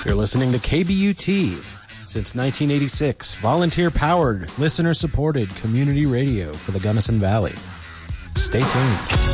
You're listening to KBUT. Since 1986, volunteer-powered, listener-supported community radio for the Gunnison Valley. Stay tuned.